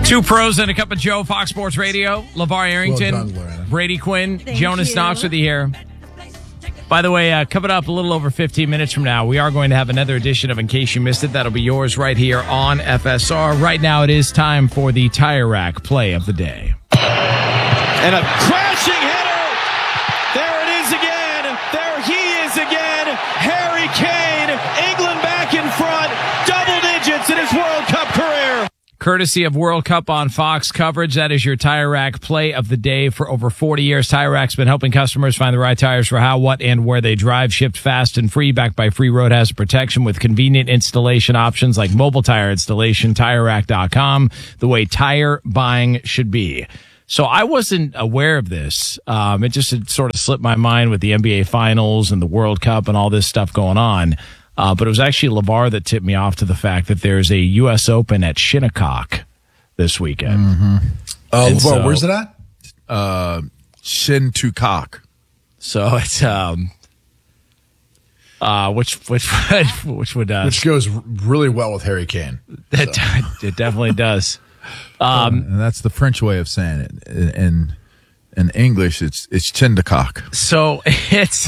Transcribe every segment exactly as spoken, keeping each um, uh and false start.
Two pros and a cup of Joe, Fox Sports Radio. LeVar Arrington, Well done, Lorena. Brady Quinn, Thank Jonas you. Knox with you here. By the way, uh, coming up a little over fifteen minutes from now, we are going to have another edition of In Case You Missed It. That'll be yours right here on F S R. Right now, it is time for the Tire Rack play of the day. And a crashing header. There it is again. There he is again. Harry Kane. England back in front. Double digits in his World Cup career. Courtesy of World Cup on Fox coverage, that is your Tire Rack play of the day. For over forty years, Tire Rack's been helping customers find the right tires for how, what, and where they drive. Shipped fast and free, backed by free road hazard protection with convenient installation options like mobile tire installation. Tire Rack dot com, the way tire buying should be. So I wasn't aware of this. Um, it just had sort of slipped my mind with the N B A Finals and the World Cup and all this stuff going on. Uh, but it was actually LeVar that tipped me off to the fact that there's a U S Open at Shinnecock this weekend. Mm-hmm. Oh, And LeVar, so- where's it at? Uh, Shin to cock. So it's um, uh, which which which would uh, Which goes r- really well with Harry Kane. it, it definitely does. Um, and that's the French way of saying it. In in, in English, it's it's chin to cock. so it's.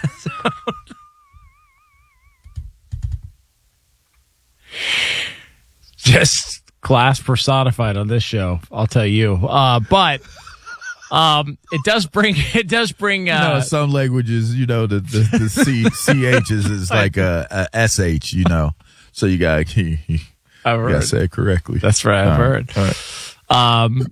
Just class personified on this show, I'll tell you. Uh, but um, it does bring it does bring. Uh, You know, some languages, you know, the the, the C C H's is like a, a S H. You know, so you got you, you I've heard. gotta say it correctly. That's right, I've All heard. All right. Um,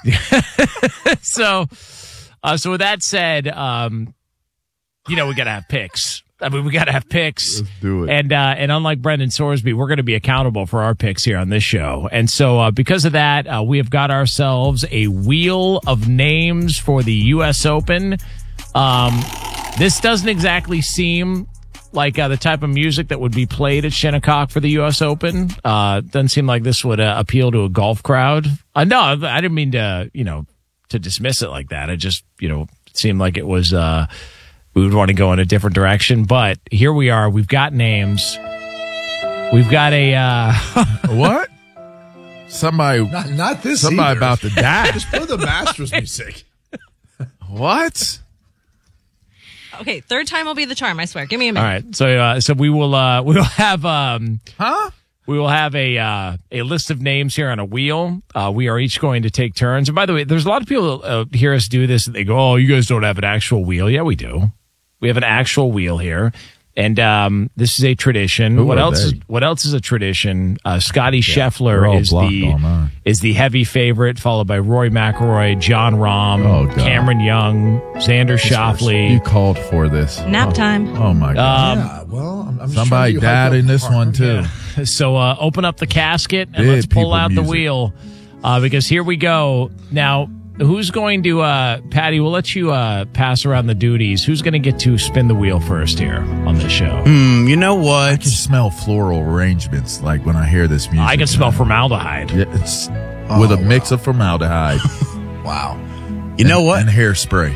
so, uh, so with that said, um, you know, we got to have picks. I mean, we got to have picks. Let's do it. And, uh, and unlike Brendan Sorsby, we're going to be accountable for our picks here on this show. And so, uh, because of that, uh, we have got ourselves a wheel of names for the U S Open. Um, this doesn't exactly seem like uh, the type of music that would be played at Shinnecock for the U S Open. Uh, doesn't seem like this would uh, appeal to a golf crowd. Uh, no, I didn't mean to, you know, to dismiss it like that. It just, you know, seemed like it was, uh, we would want to go in a different direction. But here we are. We've got names. We've got a, uh, What? Somebody, Not, not this somebody either. about to die. Just play the Masters music. What? Okay, third time will be the charm, I swear. Give me a all minute. right. So, uh, so we will, uh, we will have, um, Huh? We will have a uh, a list of names here on a wheel. Uh, we are each going to take turns. And by the way, there's a lot of people that uh, hear us do this and they go, "Oh, you guys don't have an actual wheel." Yeah, we do. We have an actual wheel here, and um, this is a tradition. Who what are else? Is, they? what else is a tradition? Uh, Scotty they're Scheffler all is blocked the on mine. is the heavy favorite, followed by Rory McIlroy, John Rahm, Oh, God. Cameron Young, Xander Schauffele. You called for this. Nap Oh. time. Oh my God. Um, yeah, well, I'm, I'm just Somebody trying to get you hyped died up in this for one Harvard. too. Yeah. So uh, open up the casket and Dead let's pull people out the music. wheel uh, because here we go. Now, who's going to, uh, Patty, we'll let you uh, pass around the duties. Who's going to get to spin the wheel first here on this show? Hmm, you know I what? can smell floral arrangements like when I hear this music. I can smell formaldehyde. Yeah, it's with a mix of formaldehyde Wow. You know what? and hairspray.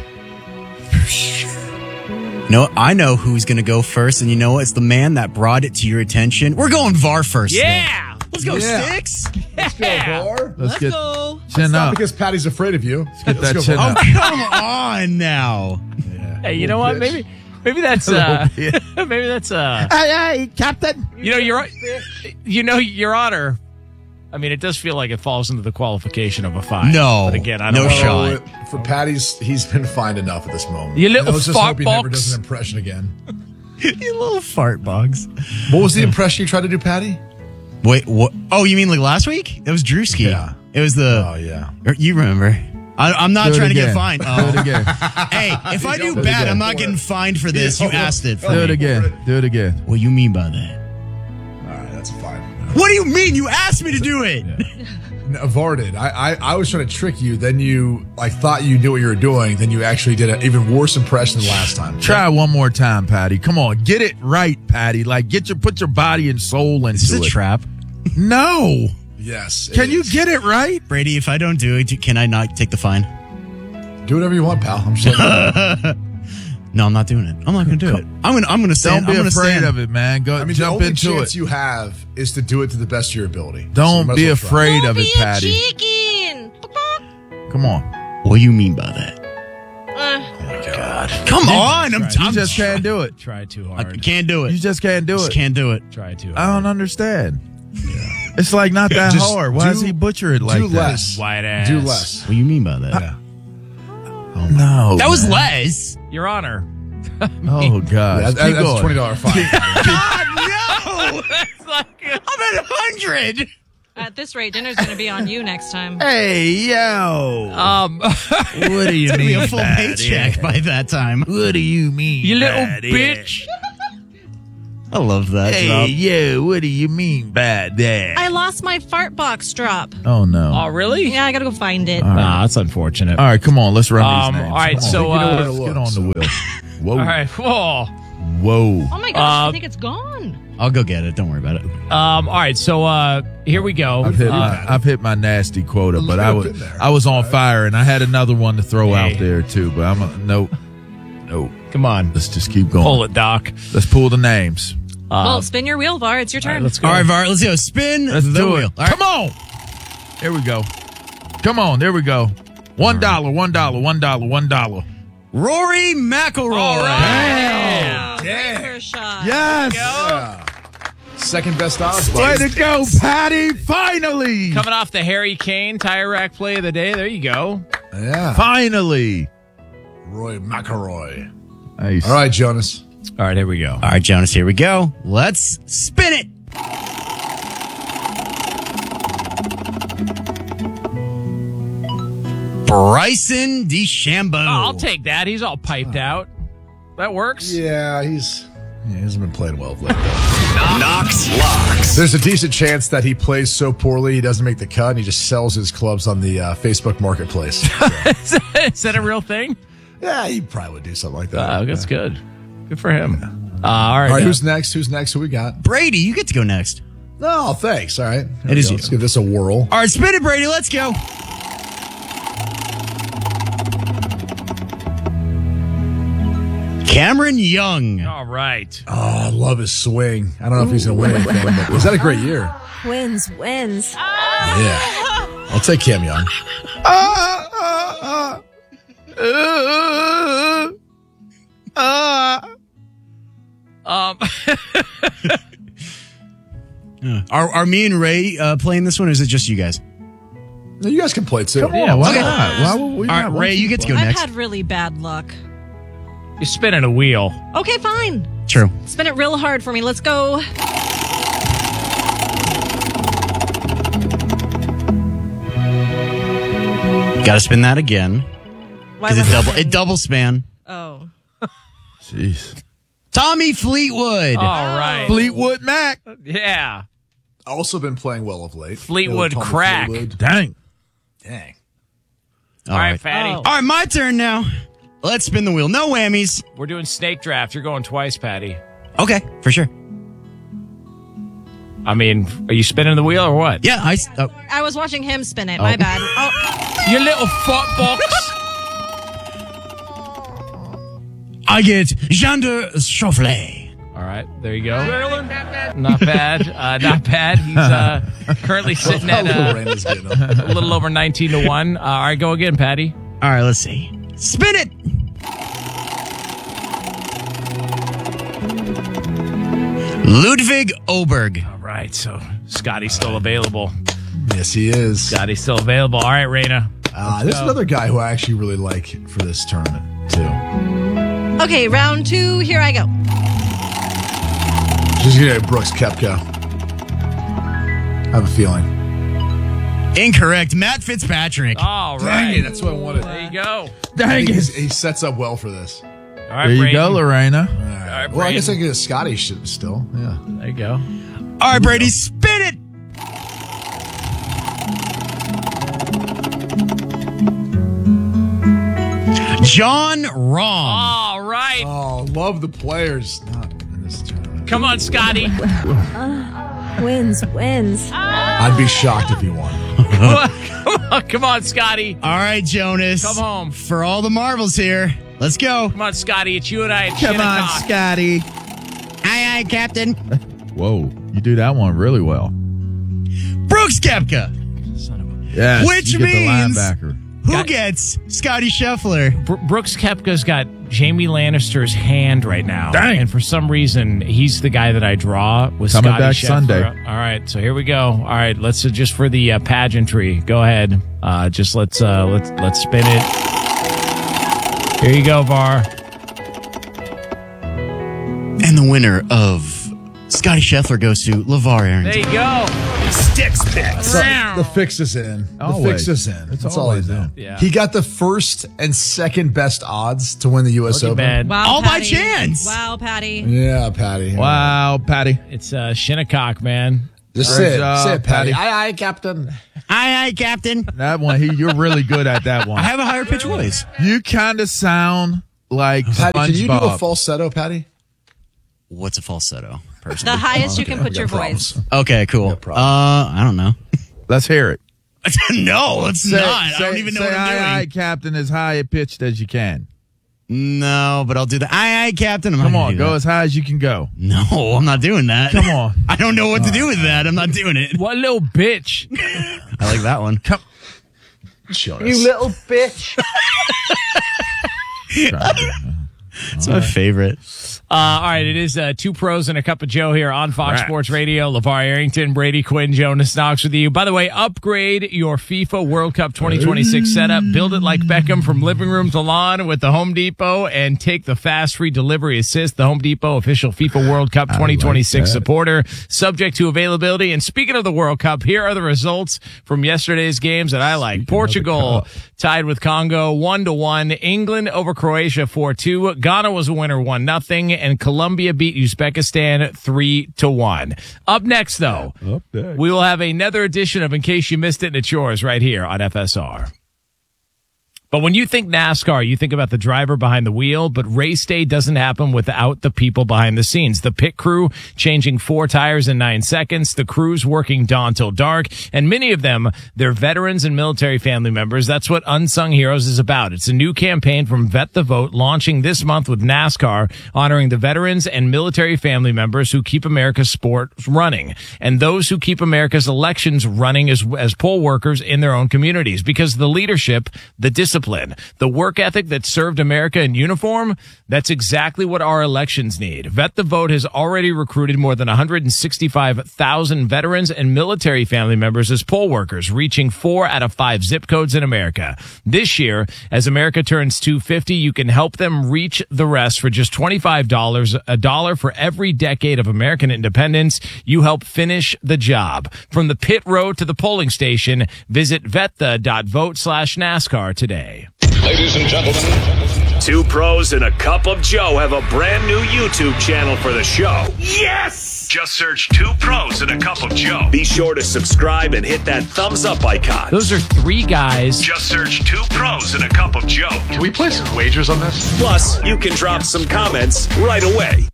No, I know who's going to go first, and you know what? It's the man that brought it to your attention. We're going V A R first. then. Yeah! Let's go, Yeah. Sticks. Let's go, Var. Let's, Let's get go. chin Not up. because Patty's afraid of you. Get that Let's chin go, up. Var. Come on now. Hey, you know what? Maybe maybe that's uh, maybe that's uh, Hey, hey, Captain. you know, your you know, Your Honor. I mean, it does feel like it falls into the qualification of a fine. No. But again, I No don't know. shot. Well, for Patty's, he's been fined enough at this moment. You little Let's just fart hope he never box. does an impression again. You little fart bugs. What was the impression you tried to do, Patty? Wait, what? Oh, you mean like last week? That was Drewski. Yeah. It was the. Oh, yeah. or You remember. I, I'm not Do it trying to get again. fined. Do Oh. it again. Hey, if I do Do it bad, again. I'm not getting fined for this. You asked it for Do it me. again. Do it again. What do you mean by that? All right, that's fine. What do you mean? You asked me to do it. No, Var did. I, I, I was trying to trick you. Then you like thought you knew what you were doing. Then you actually did an even worse impression than last time. Try one more time, Patty. Come on, get it right, Patty. Like, get your put your body and soul into Is this a it. trap? No. Yes. it Can you is. get it right? Brady, if I don't do it, can I not take the fine? do whatever you want, pal? I'm just like, No, I'm not doing it. I'm not going to do it. I'm going to I'm going to stand. Don't be I'm gonna afraid stand. of it, man. Go I mean, jump the only into chance it. you have is to do it to the best of your ability. So you Don't might as be well try. afraid Don't of it, be a Patty. cheeky. Come on. What do you mean by that? Uh, Come on. I'm, You I'm just can't do it. Try too I hard. can't do it. You just can't do Just it. can't do it. Try too hard. I don't understand. It's like not that Just hard. Why do- does he butcher it like do that? less. White ass. Do less. What do you mean by that? Yeah. No. That was man. less. Your Honor. Oh, gosh. Yeah, that- Keep that's a going. twenty dollar fine. God, no. I'm at one hundred. at this rate, dinner's going to be on you next time. Hey, yo. Um, what do you It's going to be mean a full by paycheck that? by that time. What do you mean? you little by that? bitch. I love that. Hey, Rob. yo, what do you mean by that? I lost my fart box drop. Oh, no. Oh, really? Yeah, I got to go find it. Nah, that's unfortunate. All right, come on. Let's run Um, these names. all right, Come on. so, Get uh, on- let's get on the wheel. Whoa. All right. Whoa. Whoa. Oh my gosh, Uh, I think it's gone. I'll go get it. Don't worry about it. Um, all right. So uh, here we go. I've hit, Uh, my, I've hit my nasty quota, but little I was bit there. I was on fire, and I had another one to throw Hey. out there too. But I'm a, nope, nope. come on. Let's just keep going. Pull it, Doc. Let's pull the names. well, spin your wheel, Var. It's your All right, turn. let's go. All right, Var, let's go. Spin Let's the do wheel. it. All right. Come on. There we go. Come on. There we go. One dollar. One dollar. One dollar. One dollar. Rory McIlroy. All right. Wow, great first shot. Yes. Yeah. Second best odds. Way buddy. to go, Patty! Finally. Coming off the Harry Kane tire rack play of the day. There you go. Yeah. Finally. Roy McIlroy. Nice. All right, Jonas. All right, here we go. All right, Jonas, here we go. Let's spin it. Bryson DeChambeau. Oh, I'll take that. He's all piped out. That works. Yeah, he's yeah, he hasn't been playing well of late. Knox Locks. There's a decent chance that he plays so poorly he doesn't make the cut and he just sells his clubs on the uh, Facebook Marketplace. So, Is that a real thing? yeah, he probably would do something like that. Uh, that's good. Good for him. Uh, all right. All right, uh, who's next? Who's next? Who we got? Brady, you get to go next. No, thanks. All right. Here It we is go. you. Let's give this a whirl. All right, spin it, Brady. Let's go. Cameron Young. all right. Oh, I love his swing. I don't know if he's going to win anything, but was that a great year? Wins, wins. Yeah. I'll take Cam Young. Ah, ah, ah. Uh, uh. Um, Are, are me and Ray uh, playing this one, or is it just you guys? No, you guys can play too. Yeah, Why okay. not? Why would we All right, not? Why Ray, don't you get to go play? I've next. had really bad luck. you're spinning a wheel. Okay, fine. True. Spin it real hard for me. Let's go. Got to spin that again Why because it was double it double span. Oh. Jeez. Tommy Fleetwood. All right. Fleetwood Mac. Yeah. Also been playing well of late. Fleetwood Tommy crack. Fleetwood. Dang. Dang. All right, Fatty. Oh. All right, my turn now. Let's spin the wheel. No whammies. We're doing snake draft. You're going twice, Patty. Okay, for sure. I mean, are you spinning the wheel or what? Yeah, I. s- Oh. I was watching him spin it. My bad. Oh, You little fuck box. I get Jander Schauffele. All right, there you go. Not bad. Uh, not bad. He's uh, currently sitting How at little uh, rain is getting him. a little over nineteen to one. Uh, all right, go again, Patty. All right, let's see. Spin it. Ludwig Oberg. All right, so Scotty's still available. Yes, he is. Scotty's still available. All right, Raina. Uh, there's another guy who I actually really like for this tournament, too. okay, round two. Here I go. She's going to get Brooks Koepka. I have a feeling. Incorrect. Matt Fitzpatrick. All Dang right. it, that's what I wanted. There you go. I Dang think it. he's- he sets up well for this. All right, There you Brayden. go, Lorena. All right. right, well, I guess I Brayden. can get a Scotty shit still. Yeah. There you go. All right, Brady, spin it. John Rahm. All right. Oh, love the players. Not in this tournament. Come on, Scotty. Wins, wins. I'd be shocked if he won. Come on, come on, Scotty. All right, Jonas. Come home. For all the marbles here. Let's go. Come on, Scotty. It's you and I at Come on, Shinnecock. Scotty. Aye, aye, Captain. Whoa, you do that one really well. Brooks Koepka. Yes, Which you get means- the linebacker. Who got, gets Scotty Scheffler? Br- Brooks Koepka's got Jamie Lannister's hand right now. Dang. And for some reason, he's the guy that I draw with Coming Scotty back Scheffler. Sunday. All right, so here we go. All right, let's uh, just for the uh, pageantry. Go ahead. Uh, just let's uh, let's let's spin it. Here you go, V A R. And the winner of Scotty Scheffler goes to LeVar Arrington. There you go. Sticks picks. So the fix is in. The Always. fix is in. It's That's all I always know. in. Yeah. He got the first and second best odds to win the U S Looking Open. bad. Wow, All by Patty. chance. Wow, Patty. Yeah, Patty. Wow, Patty. It's uh, Shinnecock, man. Just Great say it. job, Say it, Patty. Patty. Aye, aye, Captain. Aye, aye, Captain. That one, he, you're really good at that one. I have a higher pitch voice. You kind of sound like Patty, can you do a SpongeBob. falsetto, Patty? What's a falsetto, The personally? highest you Okay, can put we your got voice. problems. Okay, cool. Uh, problem. I don't know. Let's hear it. no, it's Say, not. I say- don't even know say what I'm aye, doing. aye, Captain, as high pitched as you can. No, but I'll do the aye, aye, Captain. I'm not Come gonna on, do go that. as high as you can go. No, I'm not doing that. Come on. I don't know what to do with that. I'm not doing it. What little bitch. I like that one. Come. Jonas. little bitch. It's my favorite. Uh, all right, it is uh, two pros and a cup of Joe here on Fox Right. Sports Radio. LeVar Arrington, Brady Quinn, Jonas Knox with you. By the way, upgrade your FIFA World Cup twenty twenty-six setup. Build it like Beckham from living room to lawn with the Home Depot and take the fast free delivery assist. The Home Depot official FIFA World Cup twenty twenty-six that. supporter, subject to availability. And speaking of the World Cup, here are the results from yesterday's games that I like. Portugal tied with Congo one to one. England over Croatia four two. Ghana was a winner one nothing. And Colombia beat Uzbekistan three to one. Up next, though, Up next. we will have another edition of In Case You Missed It, and it's yours right here on F S R. But when you think NASCAR, you think about the driver behind the wheel, but race day doesn't happen without the people behind the scenes. The pit crew changing four tires in nine seconds, the crews working dawn till dark, and many of them, they're veterans and military family members. That's what Unsung Heroes is about. It's a new campaign from Vet the Vote launching this month with NASCAR, honoring the veterans and military family members who keep America's sport running, and those who keep America's elections running as, as poll workers in their own communities. Because the leadership, the discipline, the work ethic that served America in uniform, that's exactly what our elections need. Vet the Vote has already recruited more than one hundred sixty-five thousand veterans and military family members as poll workers, reaching four out of five zip codes in America. This year, as America turns two hundred fifty, you can help them reach the rest for just twenty-five dollars, a dollar for every decade of American independence. You help finish the job. From the pit road to the polling station, visit vetha.vote slash NASCAR today. Ladies and gentlemen, two pros and a cup of Joe have a brand new YouTube channel for the show. Yes! Just search Two Pros and a Cup of Joe. Be sure to subscribe and hit that thumbs up icon. Those are three guys. Just search Two Pros and a Cup of Joe. Can we place some wagers on this? Plus, you can drop some comments right away.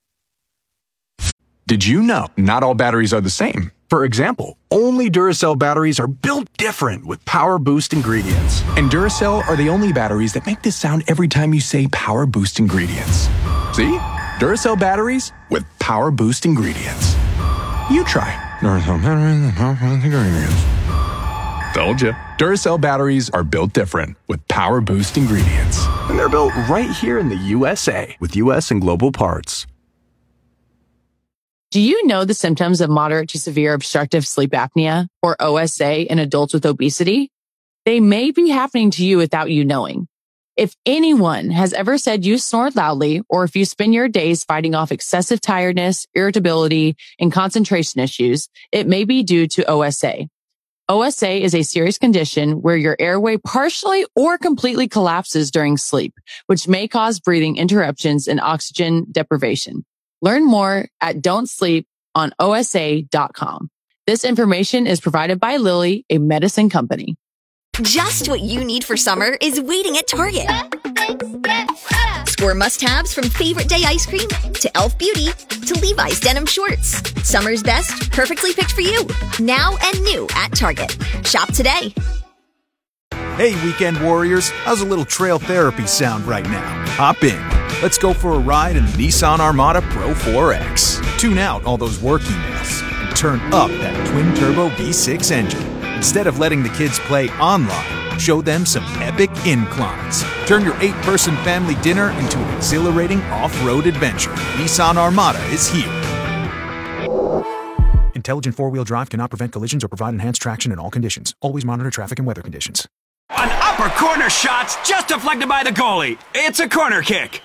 Did you know not all batteries are the same? For example, only Duracell batteries are built different with Power Boost ingredients. And Duracell are the only batteries that make this sound every time you say Power Boost ingredients. See? Duracell batteries with Power Boost ingredients. You try. Duracell batteries with Power Boost ingredients. Told you. Duracell batteries are built different with Power Boost ingredients. And they're built right here in the U S A with U S and global parts. Do you know the symptoms of moderate to severe obstructive sleep apnea, or O S A, in adults with obesity? They may be happening to you without you knowing. If anyone has ever said you snore loudly, or if you spend your days fighting off excessive tiredness, irritability, and concentration issues, it may be due to O S A. O S A is a serious condition where your airway partially or completely collapses during sleep, which may cause breathing interruptions and oxygen deprivation. Learn more at don't sleep on O S A dot com. This information is provided by Lilly, a medicine company. Just what you need for summer is waiting at Target. Score must-haves from favorite day ice cream to Elf Beauty to Levi's denim shorts. Summer's best, perfectly picked for you. Now and new at Target. Shop today. Hey, weekend warriors, how's a little trail therapy sound right now? Hop in. Let's go for a ride in the Nissan Armada Pro four X. Tune out all those work emails and turn up that twin-turbo V six engine. Instead of letting the kids play online, Show them some epic inclines. Turn your eight-person family dinner into an exhilarating off-road adventure. Nissan Armada is here. Intelligent four-wheel drive cannot prevent collisions or provide enhanced traction in all conditions. Always monitor traffic and weather conditions. An upper corner shot's just deflected by the goalie. It's a corner kick.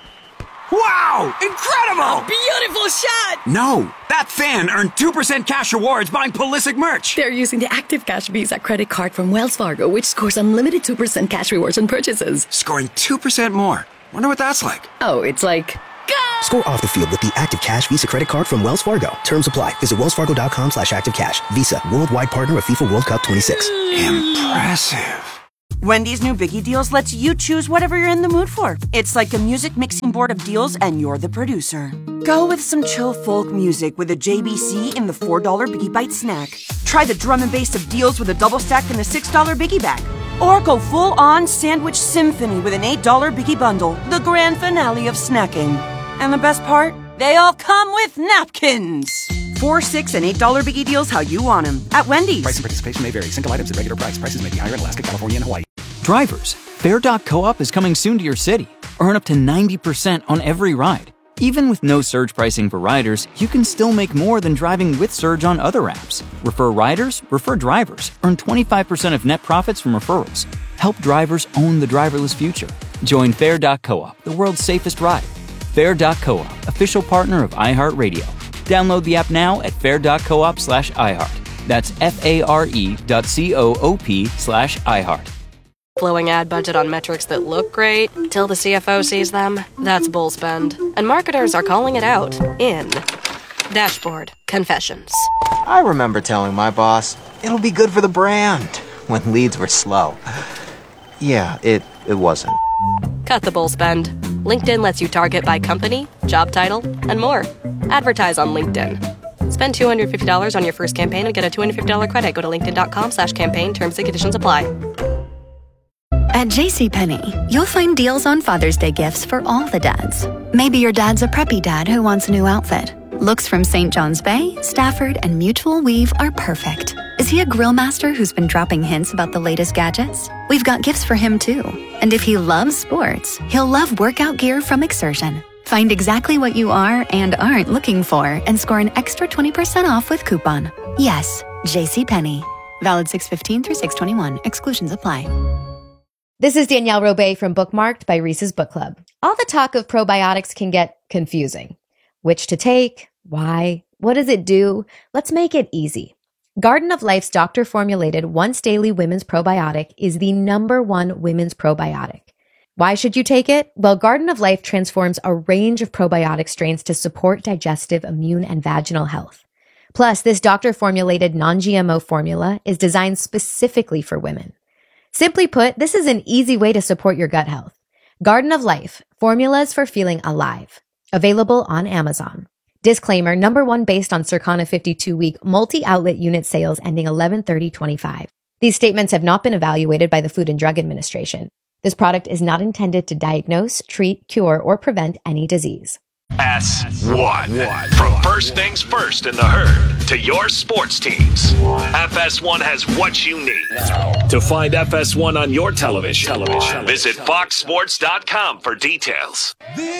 Wow! Incredible! Beautiful shot! No, that fan earned two percent cash rewards buying Pulisic merch. They're using the Active Cash Visa credit card from Wells Fargo, which scores unlimited two percent cash rewards on purchases. Scoring two percent more. Wonder what that's like. Oh, it's like... Go! Score off the field with the Active Cash Visa credit card from Wells Fargo. Terms apply. Visit wellsfargo.com slash activecash. Visa, worldwide partner of FIFA World Cup twenty-six. Impressive. Wendy's new Biggie Deals lets you choose whatever you're in the mood for. It's like a music mixing board of deals, and you're the producer. Go with some chill folk music with a J B C in the four dollar Biggie Bite snack. Try the drum and bass of deals with a double stack in the six dollar Biggie Bag. Or go full-on sandwich symphony with an eight dollar Biggie Bundle, the grand finale of snacking. And the best part? They all come with napkins. Four, six, and eight dollar Biggie Deals how you want them at Wendy's. Price and participation may vary. Single items at regular price. Prices may be higher in Alaska, California, and Hawaii. Drivers, Fair dot co-op is coming soon to your city. Earn up to ninety percent on every ride. Even with no surge pricing for riders, you can still make more than driving with Surge on other apps. Refer riders, refer drivers. Earn twenty-five percent of net profits from referrals. Help drivers own the driverless future. Join Fair dot co-op, the world's safest ride. Fair dot co-op, official partner of iHeartRadio. Download the app now at fair dot coop slash iHeart. That's F-A-R-E dot C-O-O-P slash iHeart. Blowing ad budget on metrics that look great till the C F O sees them. That's bull spend. And marketers are calling it out in Dashboard Confessions. I remember telling my boss, it'll be good for the brand, when leads were slow. Yeah, it, it wasn't. Cut the bull spend. LinkedIn lets you target by company, job title, and more. Advertise on LinkedIn. Spend two hundred fifty dollars on your first campaign and get a two hundred fifty dollars credit. Go to linkedin.com slash campaign. Terms and conditions apply. At JCPenney, you'll find deals on Father's Day gifts for all the dads. Maybe your dad's a preppy dad who wants a new outfit. Looks from Saint John's Bay, Stafford, and Mutual Weave are perfect. Is he a grill master who's been dropping hints about the latest gadgets? We've got gifts for him too. And if he loves sports, he'll love workout gear from Exertion. Find exactly what you are and aren't looking for and score an extra twenty percent off with coupon. Yes, JCPenney. Valid six fifteen through six twenty-one. Exclusions apply. This is Danielle Robay from Bookmarked by Reese's Book Club. All the talk of probiotics can get confusing. Which to take? Why? What does it do? Let's make it easy. Garden of Life's doctor-formulated once-daily women's probiotic is the number one women's probiotic. Why should you take it? Well, Garden of Life transforms a range of probiotic strains to support digestive, immune, and vaginal health. Plus, this doctor-formulated non-G M O formula is designed specifically for women. Simply put, this is an easy way to support your gut health. Garden of Life, formulas for feeling alive. Available on Amazon. Disclaimer, number one based on Circana fifty-two week multi-outlet unit sales ending eleven thirty twenty-five. These statements have not been evaluated by the Food and Drug Administration. This product is not intended to diagnose, treat, cure, or prevent any disease. S one. From first things first in the herd to your sports teams, F S one has what you need. To find F S one on your television, television. Visit fox sports dot com for details.